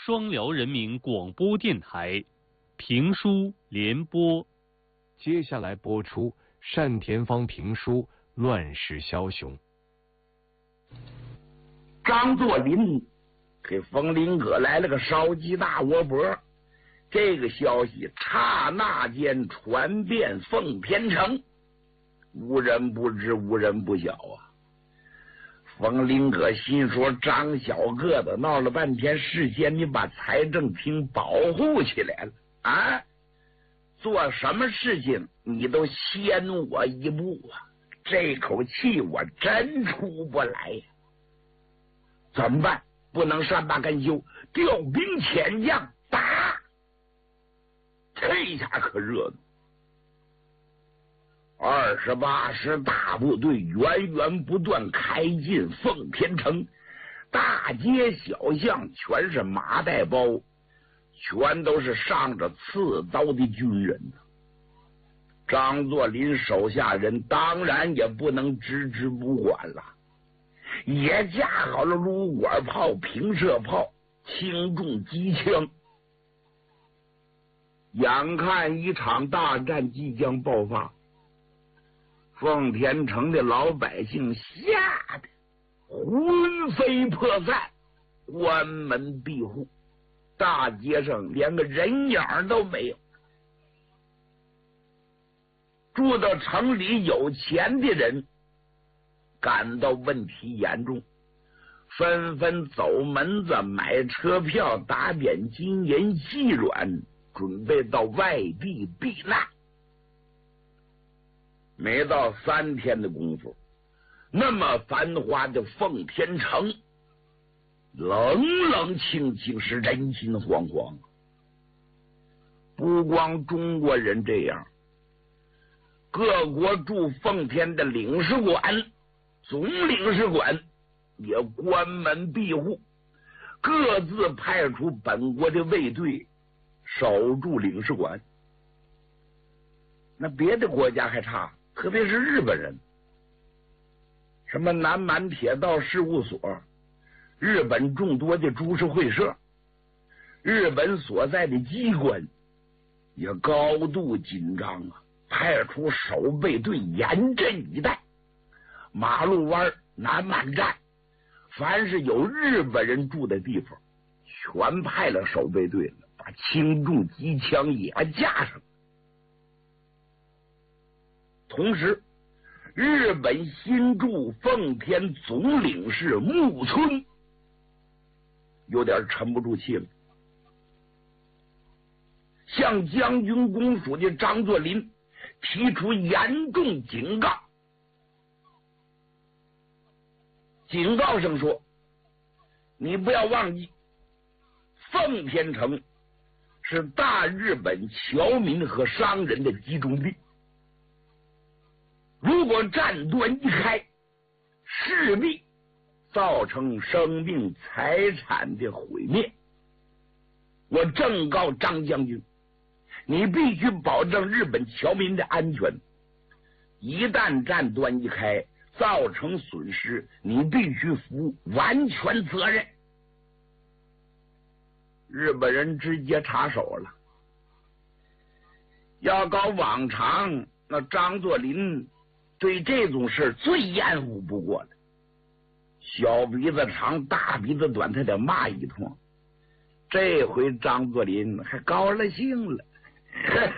双辽人民广播电台评书联播。 接下来播出单田芳评书《乱世枭雄》。 张作霖给冯林阁来了个烧鸡大窝脖，这个消息刹那间传遍奉天城，无人不知，无人不晓啊。冯林阁心说，张小个子闹了半天，事先你把财政厅保护起来了啊，做什么事情你都先我一步啊，这口气我真出不来呀。怎么办？不能善罢甘休，调兵遣将打。这下可热闹，28师大部队源源不断开进奉天城，大街小巷全是麻袋包，全都是上着刺刀的军人。张作霖手下人当然也不能置之不管了，也架好了撸管炮、平射炮、轻重机枪。眼看一场大战即将爆发，奉天城的老百姓吓得魂飞魄散，关门闭户，大街上连个人影都没有。住到城里有钱的人感到问题严重，纷纷走门子买车票，打点金银细软，准备到外地避难。没到3天的功夫，那么繁华的奉天城冷冷清清，是人心惶惶。不光中国人这样，各国驻奉天的领事馆、总领事馆也关门闭户，各自派出本国的卫队守住领事馆。那别的国家还差，特别是日本人，什么南满铁道事务所、日本众多的株式会社、日本所在的机关也高度紧张啊，派出守备队严阵以待。马路湾、南满站，凡是有日本人住的地方，全派了守备队了，把轻重机枪也架上。同时，日本新驻奉天总领事木村有点沉不住气了，向将军公署的张作霖提出严重警告。警告声说，你不要忘记，奉天城是大日本侨民和商人的集中地，如果战端一开，势必造成生命财产的毁灭。我正告张将军，你必须保证日本侨民的安全，一旦战端一开，造成损失，你必须负完全责任。日本人直接插手了。要搞往常，那张作霖对这种事最厌恶不过了，小鼻子长大鼻子短，他得骂一通。这回张作霖还高了兴了，